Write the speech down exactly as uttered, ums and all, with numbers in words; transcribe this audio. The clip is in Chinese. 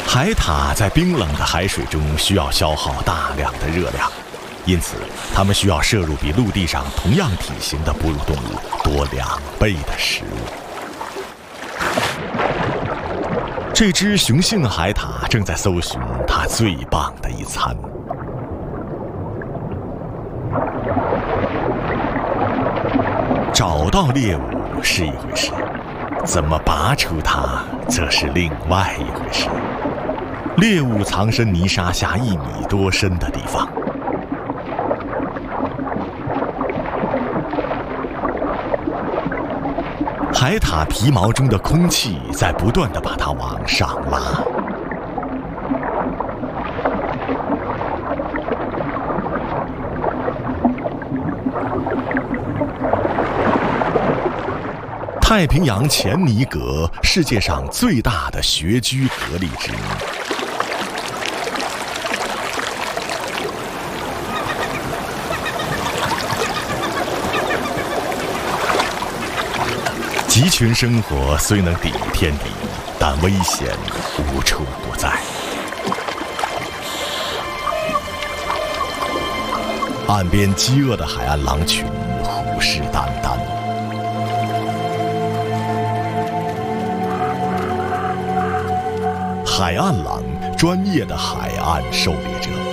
海獭在冰冷的海水中需要消耗大量的热量，因此它们需要摄入比陆地上同样体型的哺乳动物多两倍的食物。这只雄性海獭正在搜寻它最棒的一餐。找到猎物是一回事，怎么拔出它则是另外一回事。猎物藏身泥沙下一米多深的地方，海獭皮毛中的空气在不断地把它往上拉。太平洋前尼格，世界上最大的穴居蛤蜊之一。集群生活虽能抵御天敌，但危险无处不在。岸边饥饿的海岸狼群虎视眈眈。海岸狼，专业的海岸狩猎者。